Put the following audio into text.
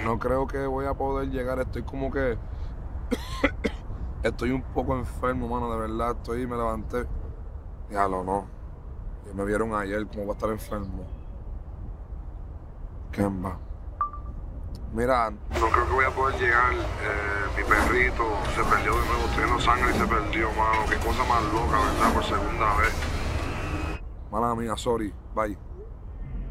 No creo que voy a poder llegar. Estoy como que... Estoy un poco enfermo, mano, de verdad. Me levanté. Diablo, no. Y me vieron ayer, como voy a estar enfermo. Kemba. Mira, no creo que voy a poder llegar. Mi perrito se perdió de nuevo. Estoy en sangre y se perdió, mano. Qué cosa más loca, ¿verdad? Por segunda vez. Mala mía, sorry. Bye.